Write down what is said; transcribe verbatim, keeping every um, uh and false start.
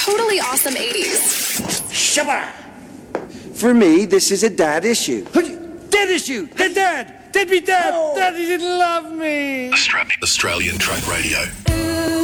totally awesome eighties. Shabba! For me, this is a dad issue. Dad issue! Dad, dad! Dad be dad! Oh. Daddy didn't love me! Australian Track Radio.